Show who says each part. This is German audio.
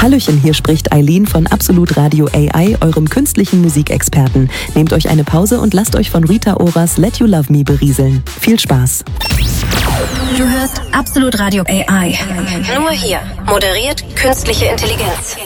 Speaker 1: Hallöchen, hier spricht Eileen von Absolut Radio AI, eurem künstlichen Musikexperten. Nehmt euch eine Pause und lasst euch von Rita Oras Let You Love Me berieseln. Viel Spaß.
Speaker 2: Du hörst Absolut Radio AI. Nur hier. Moderiert künstliche Intelligenz.